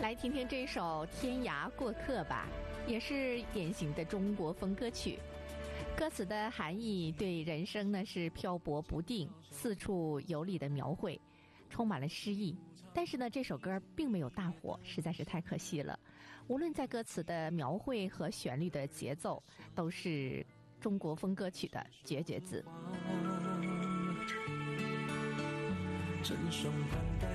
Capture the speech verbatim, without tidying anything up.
来听听这首《天涯过客》吧，也是典型的中国风歌曲。歌词的含义对人生呢是漂泊不定、四处游历的描绘，充满了诗意。但是呢，这首歌并没有大火，实在是太可惜了。无论在歌词的描绘和旋律的节奏，都是中国风歌曲的绝绝子。 真声盼待